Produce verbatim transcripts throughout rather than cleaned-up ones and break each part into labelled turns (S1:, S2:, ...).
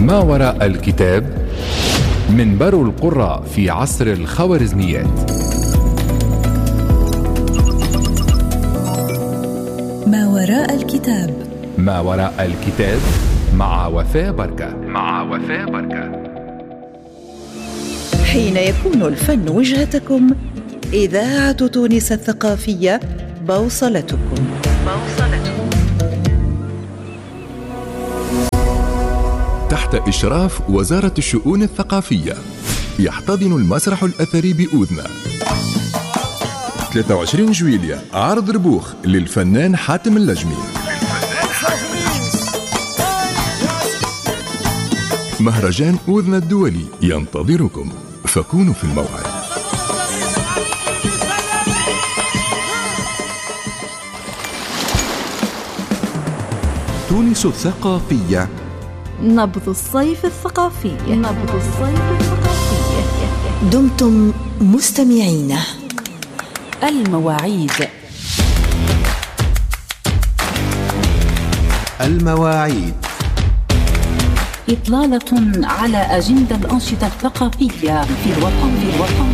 S1: ما وراء الكتاب، منبر القراء في عصر الخوارزميات.
S2: ما وراء الكتاب.
S1: ما وراء الكتاب مع وفاء بركة. مع وفاء بركة.
S2: حين يكون الفن وجهتكم، إذاعة تونس الثقافية بوصلتكم. بوصلتكم.
S3: تحت إشراف وزارة الشؤون الثقافية، يحتضن المسرح الأثري بأوذنة ثلاثة وعشرين جويلية عرض ربوخ للفنان حاتم اللجمي. مهرجان أوذنة الدولي ينتظركم، فكونوا في الموعد.
S4: تونس الثقافية،
S5: نبض الصيف الثقافي. نبض الصيف الثقافي.
S2: دمتم مستمعين.
S5: المواعيد.
S4: المواعيد
S5: إطلالة على أجندة الأنشطة الثقافية في الوطن. في الوطن.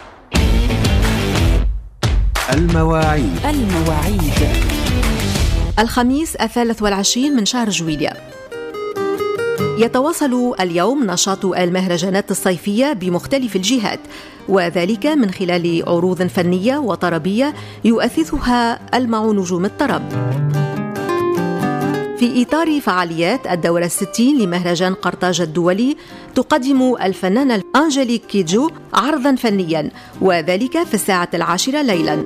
S4: المواعيد.
S5: المواعيد.
S6: الخميس الثالث والعشرين من شهر جويلية. يتواصل اليوم نشاط المهرجانات الصيفية بمختلف الجهات، وذلك من خلال عروض فنية وطربية يؤسسها ألمع نجوم الطرب. في إطار فعاليات الدورة الستين لمهرجان قرطاج الدولي، تقدم الفنانة أنجليك كيدجو عرضا فنيا، وذلك في الساعة العاشرة ليلا.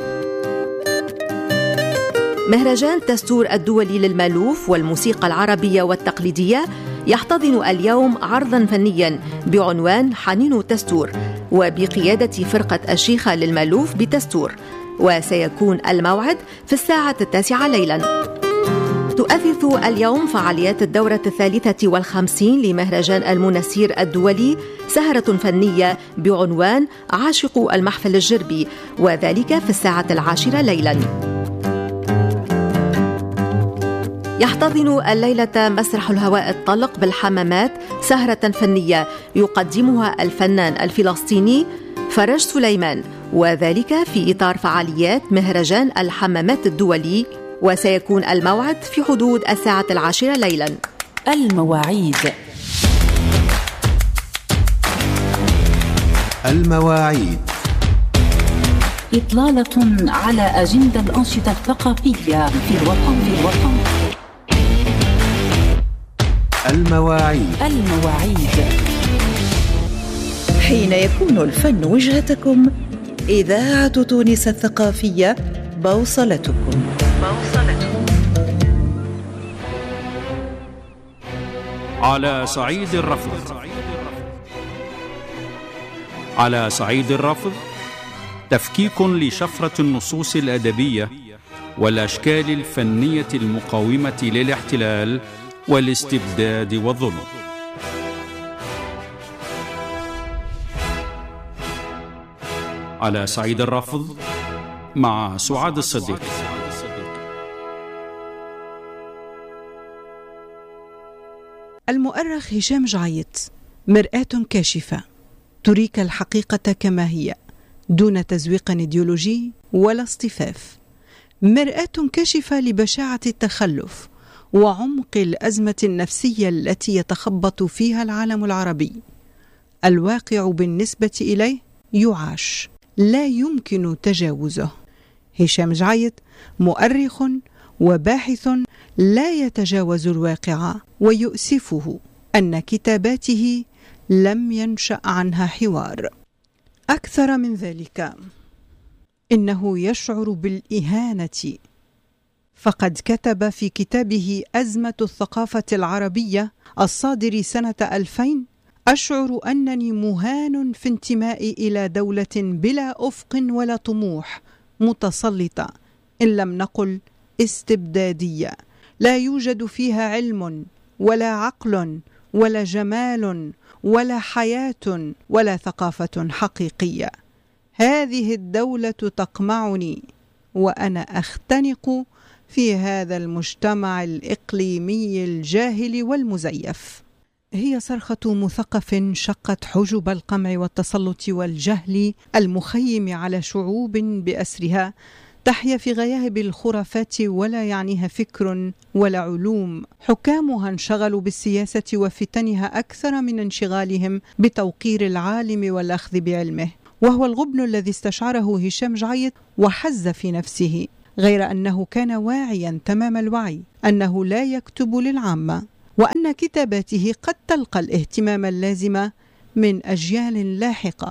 S6: مهرجان تستور الدولي للمالوف والموسيقى العربية والتقليدية يحتضن اليوم عرضا فنيا بعنوان حنين تستور، وبقيادة فرقة الشيخة للمالوف بتستور، وسيكون الموعد في الساعة التاسعة ليلا. تؤسس اليوم فعاليات الدورة الثالثة والخمسين لمهرجان المنسير الدولي سهرة فنية بعنوان عاشق المحفل الجربي، وذلك في الساعة العاشرة ليلا. يحتضن الليلة مسرح الهواء الطلق بالحمامات سهرة فنية يقدمها الفنان الفلسطيني فرج سليمان، وذلك في إطار فعاليات مهرجان الحمامات الدولي، وسيكون الموعد في حدود الساعة العاشرة ليلا.
S5: المواعيد.
S4: المواعيد
S5: إطلالة على أجندة الأنشطة الثقافية في الوطن. في الوطن.
S4: المواعيد.
S5: المواعيد.
S2: حين يكون الفن وجهتكم، إذاعة تونس الثقافية بوصلتكم. بوصلتكم.
S7: على صعيد الرفض. على صعيد الرفض تفكيك لشفرة النصوص الأدبية والأشكال الفنية المقاومة للاحتلال والاستبداد والظلم. على صعيد الرفض مع سعاد الصديق.
S8: المؤرخ هشام جعيط. مرآة كاشفة تريك الحقيقة كما هي، دون تزويق ايديولوجي ولا اصطفاف. مرآة كاشفة لبشاعة التخلف وعمق الأزمة النفسية التي يتخبط فيها العالم العربي. الواقع بالنسبة إليه يعاش، لا يمكن تجاوزه. هشام جعيط مؤرخ وباحث لا يتجاوز الواقع، ويؤسفه أن كتاباته لم ينشأ عنها حوار. أكثر من ذلك، إنه يشعر بالإهانة، فقد كتب في كتابه أزمة الثقافة العربية الصادر سنة ألفين: أشعر أنني مهان في انتمائي إلى دولة بلا أفق ولا طموح، متسلطة إن لم نقل استبدادية، لا يوجد فيها علم ولا عقل ولا جمال ولا حياة ولا ثقافة حقيقية. هذه الدولة تقمعني وأنا أختنق في هذا المجتمع الإقليمي الجاهل والمزيف. هي صرخة مثقف شقت حجب القمع والتسلط والجهل المخيم على شعوب بأسرها تحيا في غياهب الخرافات ولا يعنيها فكر ولا علوم. حكامها انشغلوا بالسياسة وفتنها أكثر من انشغالهم بتوقير العالم والأخذ بعلمه، وهو الغبن الذي استشعره هشام جعيط وحز في نفسه، غير أنه كان واعيا تمام الوعي أنه لا يكتب للعامة، وأن كتاباته قد تلقى الاهتمام اللازم من أجيال لاحقة،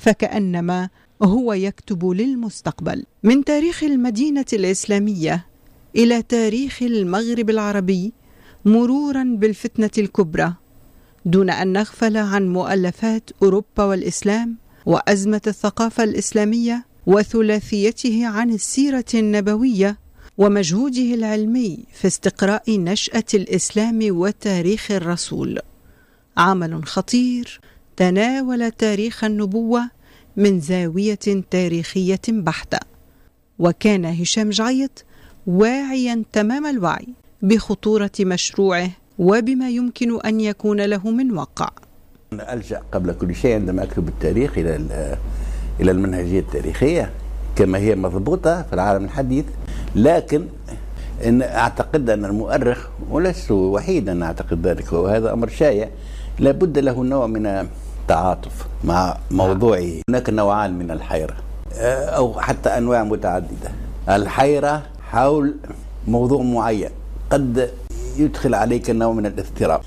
S8: فكأنما هو يكتب للمستقبل. من تاريخ المدينة الإسلامية إلى تاريخ المغرب العربي مرورا بالفتنة الكبرى، دون أن نغفل عن مؤلفات أوروبا والإسلام وأزمة الثقافة الإسلامية وثلاثيته عن السيرة النبوية ومجهوده العلمي في استقراء نشأة الإسلام وتاريخ الرسول. عمل خطير تناول تاريخ النبوة من زاوية تاريخية بحتة، وكان هشام جعيط واعيا تمام الوعي بخطورة مشروعه وبما يمكن أن يكون له من وقع.
S9: ألجأ قبل كل شيء عندما أكتب التاريخ إلى إلى المنهجية التاريخية كما هي مضبوطة في العالم الحديث، لكن إن أعتقد أن المؤرخ، ولست وحيدا أعتقد ذلك وهذا أمر شائع، لابد له نوع من التعاطف مع موضوعه. هناك نوعان من الحيرة أو حتى أنواع متعددة. الحيرة حول موضوع معين قد يدخل عليك نوع من الاضطراب.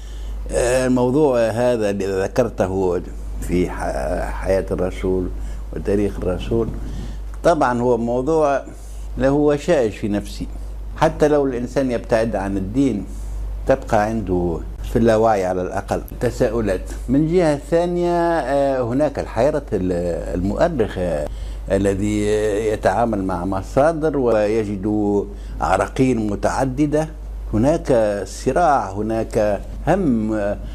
S9: الموضوع هذا الذي ذكرته في حياة الرسول وتاريخ الرسول طبعا هو موضوع له وشائج في نفسي، حتى لو الإنسان يبتعد عن الدين تبقى عنده في اللاوعي على الأقل تساؤلات. من جهة ثانية هناك الحيرة المؤرخ الذي يتعامل مع مصادر ويجد عراقيل متعددة، هناك صراع، هناك هم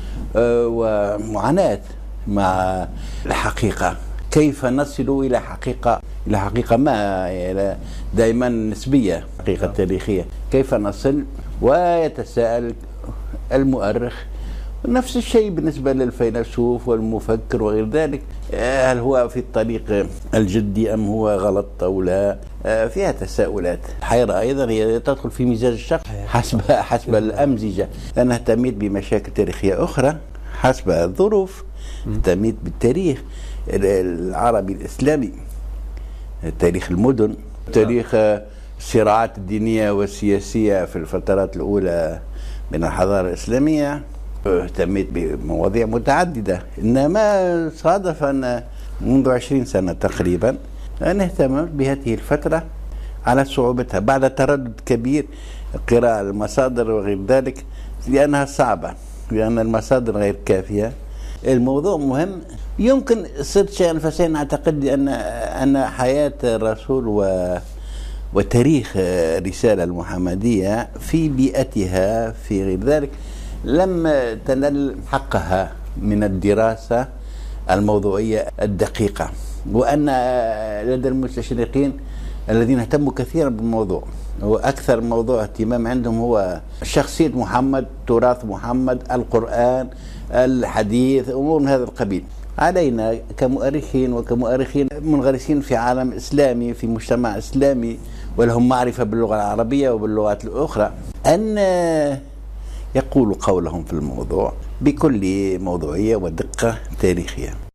S9: ومعاناة مع الحقيقة. كيف نصل إلى حقيقة إلى حقيقة ما دائما نسبية، حقيقة تاريخية، كيف نصل؟ ويتساءل المؤرخ. نفس الشيء بالنسبة للفيلسوف والمفكر وغير ذلك، هل هو في الطريق الجدي أم هو غلط أو لا؟ فيها تساؤلات. الحيرة أيضا هي تدخل في مزاج الشخص حسب حسب الأمزجة. أنا اهتميت بمشاكل تاريخية أخرى حسب الظروف، اهتميت بالتاريخ العربي الإسلامي، تاريخ المدن، تاريخ الصراعات الدينية والسياسية في الفترات الأولى من الحضارة الإسلامية. اهتميت بمواضيع متعددة، إنما صادف أن منذ عشرين سنة تقريبا أنا اهتممت بهذه الفترة على صعوبتها بعد تردد كبير قراءة المصادر وغير ذلك، لأنها صعبة، لأن المصادر غير كافية. الموضوع مهم. يمكن صرت شيئا فشيئا أعتقد أن أن حياة الرسول و وتاريخ الرسالة المحمدية في بيئتها في غير ذلك لم تنل حقها من الدراسة الموضوعية الدقيقة، وأن لدى المستشرقين الذين اهتموا كثيرا بالموضوع وأكثر موضوع اهتمام عندهم هو شخصية محمد، تراث محمد، القرآن، الحديث، أمور من هذا القبيل. علينا كمؤرخين وكمؤرخين منغرسين في عالم إسلامي، في مجتمع إسلامي ولهم معرفة باللغة العربية وباللغات الأخرى، أن يقولوا قولهم في الموضوع بكل موضوعية ودقة تاريخية.